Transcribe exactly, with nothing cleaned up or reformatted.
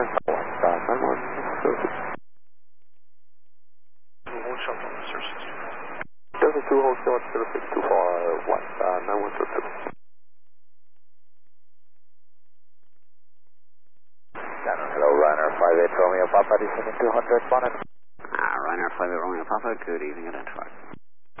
nine one, uh, nine one, Hold shuttle, sir. Delta two, hold short, zero six two four one, uh, nine one zero two. Hello, Ryanair five eight Romeo Papa, descending two hundred, bonnet. Ah, Ryanair five eight Romeo Papa, good evening, identified.